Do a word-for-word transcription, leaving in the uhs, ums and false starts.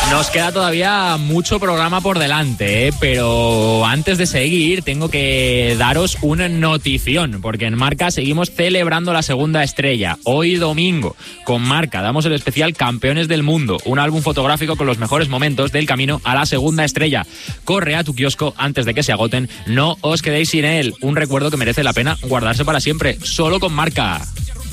Nos queda todavía mucho programa por delante, ¿eh? Pero antes de seguir tengo que daros una notición, porque en Marca seguimos celebrando la segunda estrella. Hoy domingo, con Marca, damos el especial Campeones del Mundo, un álbum fotográfico con los mejores momentos del camino a la segunda estrella. Corre a tu kiosco antes de que se agoten, no os quedéis sin él. Un recuerdo que merece la pena guardarse para siempre, solo con Marca.